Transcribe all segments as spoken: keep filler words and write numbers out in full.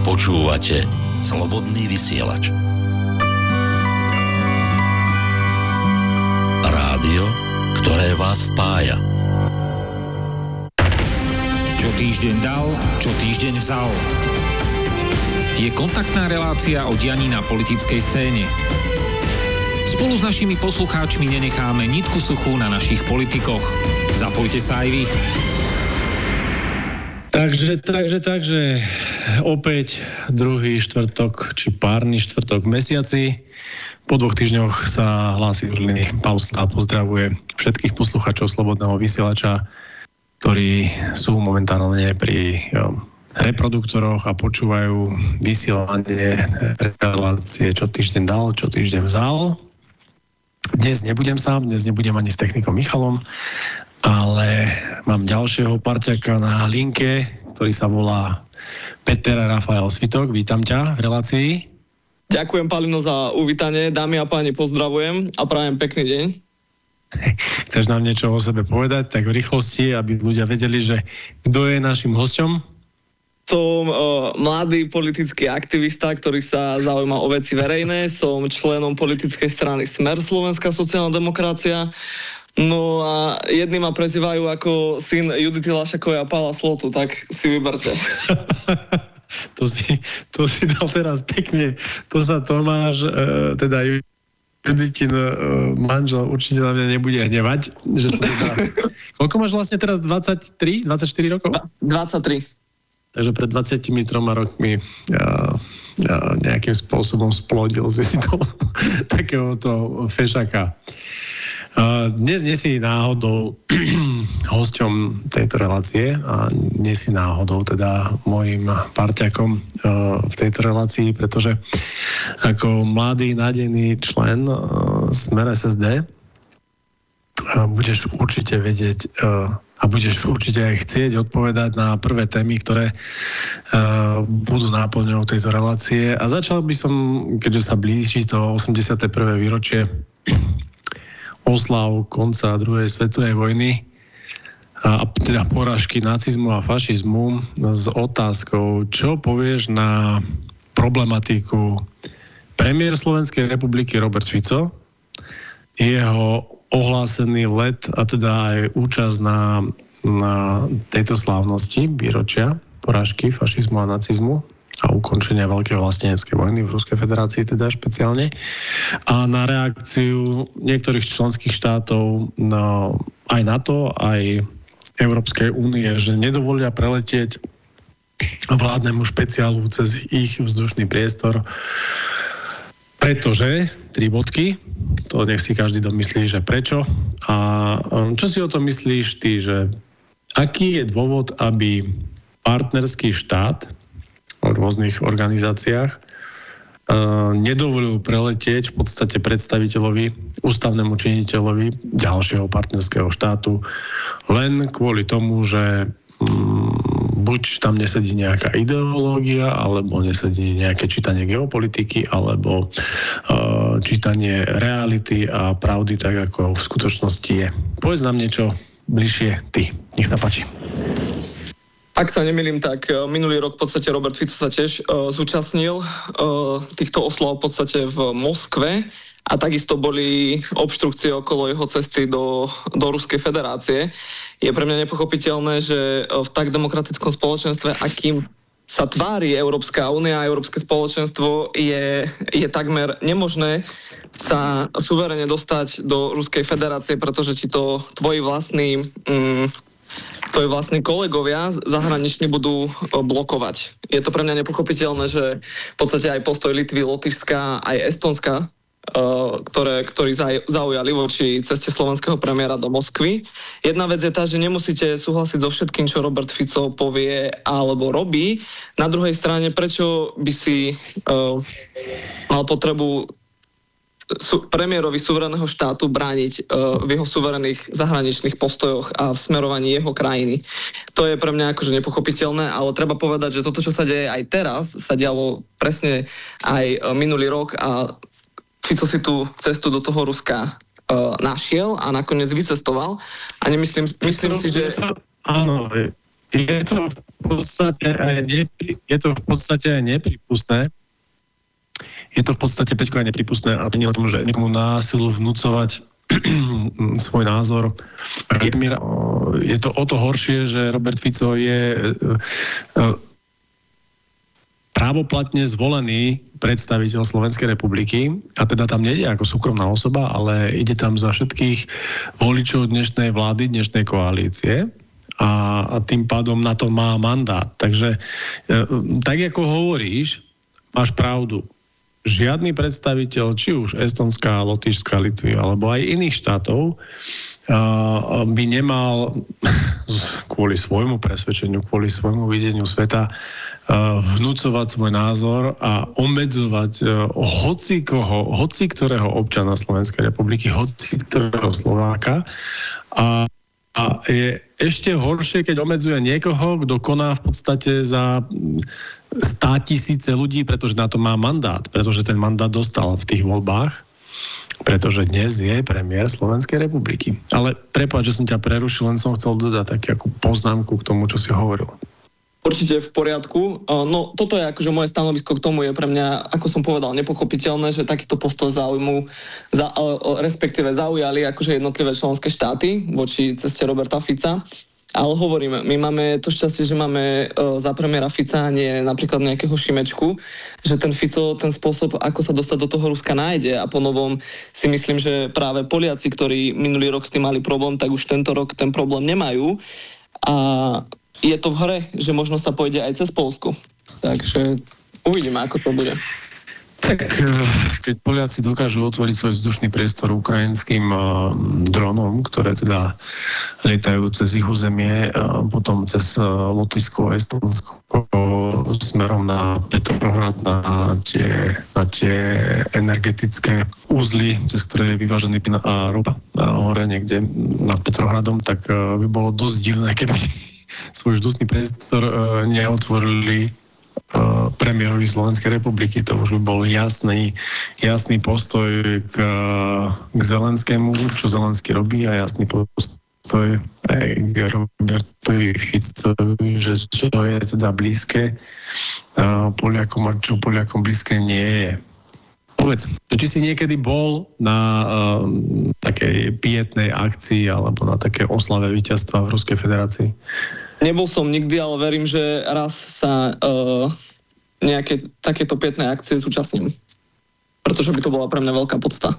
Počúvate Slobodný vysielač. Rádio, ktoré vás spája. Čo týždeň dal, čo týždeň vzal. Je kontaktná relácia o dianí na politickej scéne. Spolu s našimi poslucháčmi nenecháme nitku suchú na našich politikoch. Zapojte sa aj vy. Takže, takže, takže, opäť druhý štvrtok, či párny štvrtok v mesiaci. Po dvoch týždňoch sa hlási Žiliny. Pavel Skál pozdravuje všetkých poslucháčov Slobodného vysielača, ktorí sú momentálne pri jo, reproduktoroch a počúvajú vysielanie relácie Čo týždeň dal, čo týždeň vzal. Dnes nebudem sám, dnes nebudem ani s technikom Michalom, ale mám ďalšieho parťaka na linke, ktorý sa volá Peter Rafael Svitok. Vítam ťa v relácii. Ďakujem, Palino, za uvítanie. Dámy a páni, pozdravujem a prajem pekný deň. Chceš nám niečo o sebe povedať, tak v rýchlosti, aby ľudia vedeli, že kto je našim hosťom? Som uh, mladý politický aktivista, ktorý sa zaujíma o veci verejné. Som členom politickej strany Smer Slovenská sociálna demokracia. No a jedni ma prezývajú ako syn Judity Lašakovej a Pála Slotu, tak si vyberte. to, si, to si dal teraz pekne. To sa Tomáš, uh, teda Juditin uh, manžel určite na mňa nebude hnevať. Že sa teda... Koľko máš vlastne teraz? dvadsaťtri? dvadsaťštyri rokov? dvadsaťtri. Takže pred dvadsiatimi troma rokmi ja, ja nejakým spôsobom splodil si to takéhoto fešaka. Dnes nie si náhodou hosťom tejto relácie a nie si náhodou teda môjim parťakom v tejto relácii, pretože ako mladý nádejný člen Smer es es dé budeš určite vedieť a budeš určite aj chcieť odpovedať na prvé témy, ktoré uh, budú náplňou tejto relácie. A začal by som, keďže sa blíži to osemdesiate prvé výročie oslav konca druhej svetovej vojny a teda porážky nacizmu a fašizmu s otázkou, čo povieš na problematiku premiér Slovenskej republiky Robert Fico, jeho ohlásený let a teda aj účasť na, na tejto slávnosti výročia porážky fašizmu a nacizmu a ukončenia veľkej vlasteneckej vojny v Ruskej federácii teda špeciálne a na reakciu niektorých členských štátov no, aj NATO, aj Európskej únie, že nedovolia preletieť vládnemu špeciálu cez ich vzdušný priestor, pretože, tri bodky, to nech si každý domyslí, že prečo. A čo si o tom myslíš ty, že aký je dôvod, aby partnerský štát v rôznych organizáciách nedovolil preletieť v podstate predstaviteľovi, ústavnému činiteľovi ďalšieho partnerského štátu len kvôli tomu, že buď tam nesedí nejaká ideológia, alebo nesedí nejaké čítanie geopolitiky, alebo uh, čítanie reality a pravdy tak, ako v skutočnosti je. Povedz nám niečo bližšie ty. Nech sa páči. Ak sa nemýlim, tak minulý rok v podstate Robert Fico sa tiež uh, zúčastnil uh, týchto oslav v podstate v Moskve a takisto boli obštrukcie okolo jeho cesty do, do Ruskej federácie. Je pre mňa nepochopiteľné, že v tak demokratickom spoločenstve, akým sa tvári Európska únia a Európske spoločenstvo, je, je takmer nemožné sa suverene dostať do Ruskej federácie, pretože ti to tvoji vlastní, mm, tvoji vlastní kolegovia zahraniční budú blokovať. Je to pre mňa nepochopiteľné, že v podstate aj postoj Litvy, Lotyšska, aj Estonska, ktoré, ktorí zaujali voči ceste slovenského premiéra do Moskvy. Jedna vec je tá, že nemusíte súhlasiť so všetkým, čo Robert Fico povie alebo robí. Na druhej strane, prečo by si uh, mal potrebu su- premiérovi suverénneho štátu brániť uh, v jeho suverénnych zahraničných postojoch a v smerovaní jeho krajiny? To je pre mňa akože nepochopiteľné, ale treba povedať, že toto, čo sa deje aj teraz, sa dialo presne aj uh, minulý rok a Fico si tú cestu do toho Ruska uh, našiel a nakoniec vycestoval. A nemyslím, myslím si, že... Áno, je to v podstate aj, nepri, je to v podstate aj nepripustné. Je to v podstate, Peťko, aj nepripustné a nie o tom, že niekomu násilu vnúcovať svoj názor. Je to o to horšie, že Robert Fico je právoplatne zvolený predstaviteľ Slovenskej republiky a teda tam nejde ako súkromná osoba, ale ide tam za všetkých voličov dnešnej vlády, dnešnej koalície a, a tým pádom na to má mandát. Takže tak ako hovoríš, máš pravdu. Žiadny predstaviteľ, či už Estonská, Lotyšská, Litvy, alebo aj iných štátov by nemal kvôli svojmu presvedčeniu, kvôli svojmu videniu sveta vnúcovať svoj názor a obmedzovať hoci koho, hoci ktorého občana Slovenskej republiky, hoci ktorého Slováka. A, a je ešte horšie, keď obmedzuje niekoho, kto koná v podstate za státisíce ľudí, pretože na to má mandát, pretože ten mandát dostal v tých voľbách, pretože dnes je premiér Slovenskej republiky. Ale prepáč, že som ťa prerušil, len som chcel dodať takú poznámku k tomu, čo si hovoril. Určite v poriadku. No toto je akože moje stanovisko k tomu je pre mňa, ako som povedal, nepochopiteľné, že takýto postoj záujmu, za, respektíve zaujali akože jednotlivé členské štáty voči ceste Roberta Fica. Ale hovorím, my máme to šťastie, že máme uh, za premiéra Fica nie napríklad nejakého Šimečku, že ten Fico, ten spôsob, ako sa dostať do toho Ruska nájde a ponovom si myslím, že práve Poliaci, ktorí minulý rok s tým mali problém, tak už tento rok ten problém nemajú a je to v hre, že možno sa pôjde aj cez Poľsko. Takže uvidíme, ako to bude. Tak keď Poliaci dokážu otvoriť svoj vzdušný priestor ukrajinským uh, dronom, ktoré teda lietajú cez ich územie, uh, potom cez uh, Lotyšsko a Estonsko smerom na Petrohrad, na tie, na tie energetické úzly, cez ktoré je vyvážený plyn a ropa hore niekde nad Petrohradom, tak uh, by bolo dosť divné, keby svoj vzdušný priestor uh, neotvorili premiérovi Slovenskej republiky. To už by bol jasný, jasný postoj k, k Zelenskému, čo Zelenský robí a jasný postoj aj k Robertovi Ficovi, že čo je teda blízke Poliakom a čo Poliakom blízke nie je. Povedz, či si niekedy bol na uh, takej pietnej akcii alebo na také oslave víťazstva v Ruskej federácii? Nebol som nikdy, ale verím, že raz sa uh, nejaké takéto pietné akcie zúčastním. Pretože by to bola pre mňa veľká podsta.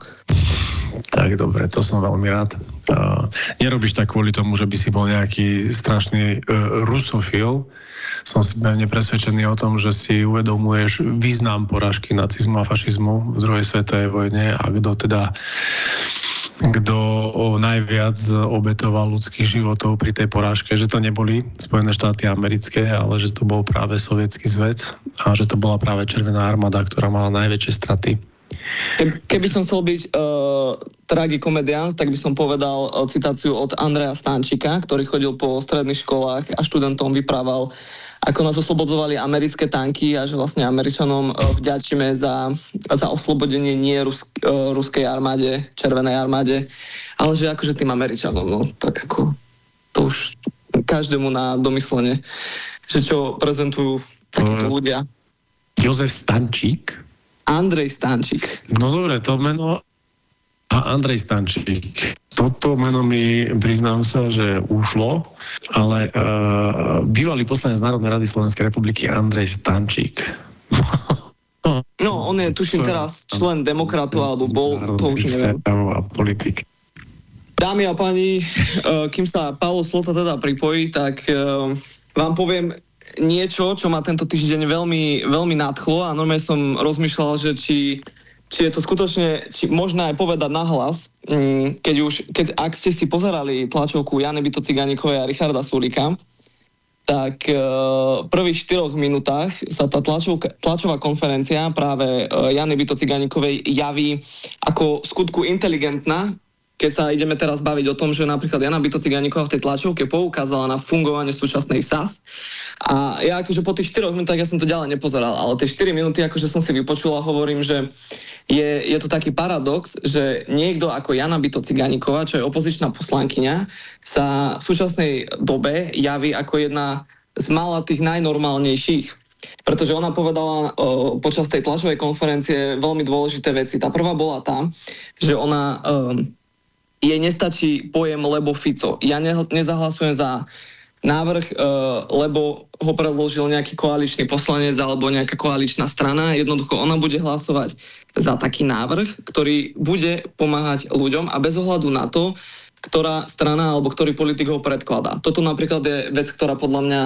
Tak dobre, to som veľmi rád. Uh, nerobíš tak kvôli tomu, že by si bol nejaký strašný uh, rusofil. Som si pevne presvedčený o tom, že si uvedomuješ význam porážky nacizmu a fašizmu v druhej svetovej vojne a kto teda kto najviac obetoval ľudských životov pri tej porážke, že to neboli Spojené štáty americké, ale že to bol práve sovietský zväz a že to bola práve Červená armáda, ktorá mala najväčšie straty. Keby som chcel byť uh, tragikomedián, tak by som povedal uh, citáciu od Andreja Stančika, ktorý chodil po stredných školách a študentom vyprával, ako nás oslobodzovali americké tanky a že vlastne Američanom uh, vďačíme za, za oslobodenie nie rusk, uh, ruskej armáde, Červenej armáde, ale že akože tým Američanom, no tak ako to už každému na domyslenie, že čo prezentujú takíto uh, ľudia. Jozef Stančík? Andrej Stančík. No dobre, to meno a Andrej Stančík. Toto meno mi, priznám sa, že ušlo, ale uh, bývalý poslanec Národnej rady Slovenskej republiky Andrej Stančík. No, on je, tuším, teraz člen demokratu, alebo bol, to už neviem. A politik. Dámy a páni, uh, kým sa Paolo Slota teda pripojí, tak uh, vám poviem niečo, čo ma tento týždeň veľmi, veľmi nadchlo a normálne som rozmýšľal, že či, či je to skutočne či možné aj povedať nahlas, keď už, keď, ak ste si pozerali tlačovku Jany Byto Cigánikovej a Richarda Sulíka, tak v prvých štyroch minútach sa tá tlačovka, tlačová konferencia práve Jany Byto Cigánikovej javí ako skutku inteligentná, keď sa ideme teraz baviť o tom, že napríklad Jana Byto Cigániková v tej tlačovke poukázala na fungovanie súčasnej es a es. A ja akože po tých štyroch minútach, ja som to ďalej nepozeral, ale tie štyri minúty akože som si vypočul a hovorím, že je, je to taký paradox, že niekto ako Jana Byto Cigániková, čo je opozičná poslankyňa, sa v súčasnej dobe javí ako jedna z mála tých najnormálnejších. Pretože ona povedala o, počas tej tlačovej konferencie veľmi dôležité veci. Tá prvá bola tá, že ona um, jej nestačí pojem lebo Fico. Ja ne, nezahlasujem za návrh, uh, lebo ho predložil nejaký koaličný poslanec alebo nejaká koaličná strana. Jednoducho ona bude hlasovať za taký návrh, ktorý bude pomáhať ľuďom a bez ohľadu na to, ktorá strana alebo ktorý politik ho predkladá. Toto napríklad je vec, ktorá podľa mňa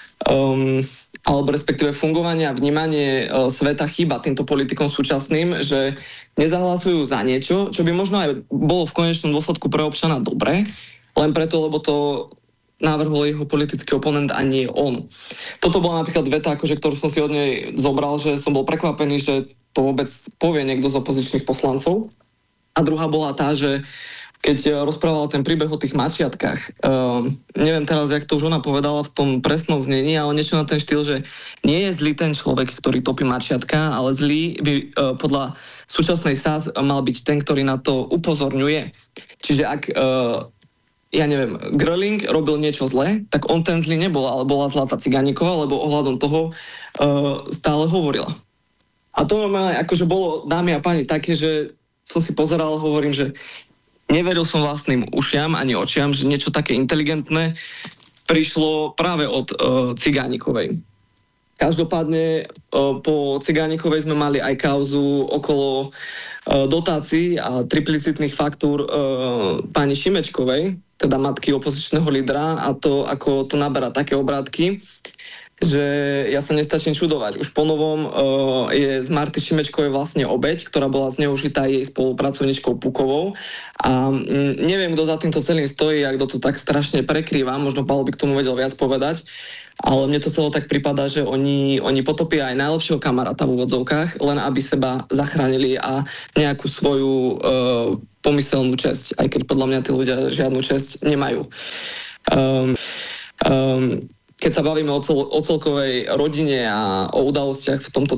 um, alebo respektíve fungovanie a vnímanie uh, sveta chýba týmto politikom súčasným, že nezahlasujú za niečo, čo by možno aj bolo v konečnom dôsledku pre občana dobre, len preto, lebo to navrhol jeho politický oponent a nie on. Toto bola napríklad veta, akože, ktorú som si od nej zobral, že som bol prekvapený, že to vôbec povie niekto z opozičných poslancov. A druhá bola tá, že keď rozprával ten príbeh o tých mačiatkách, uh, neviem teraz, jak to už ona povedala v tom presnom znení, ale niečo na ten štýl, že nie je zlý ten človek, ktorý topí mačiatka, ale zlý by uh, podľa súčasnej es a es mal byť ten, ktorý na to upozorňuje. Čiže ak, uh, ja neviem, Gröling robil niečo zlé, tak on ten zlý nebol, ale bola zlá tá Cigániková, lebo ohľadom toho uh, stále hovorila. A to normálne akože bolo, dámy a páni, také, že som si pozeral, hovorím, že neveril som vlastným ušiam ani očiam, že niečo také inteligentné prišlo práve od uh, Cigánikovej. Každopádne uh, po Cigánikovej sme mali aj kauzu okolo uh, dotácií a triplicitných faktúr uh, pani Šimečkovej, teda matky opozičného lídra, a to, ako to naberá také obrátky, že ja sa nestačím čudovať. Už po novom uh, je z Marty Šimečkovej vlastne obeť, ktorá bola zneužitá jej spolupracovničkou Pukovou. A um, neviem, kto za týmto celým stojí a kto to tak strašne prekrýva. Možno Paolo by k tomu vedel viac povedať. Ale mne to celé tak pripadá, že oni, oni potopia aj najlepšieho kamaráta v úvodzovkách, len aby seba zachránili a nejakú svoju uh, pomyselnú česť. Aj keď podľa mňa tí ľudia žiadnu česť nemajú. Um, um, Keď sa bavíme o, cel- o celkovej rodine a o udalostiach v tomto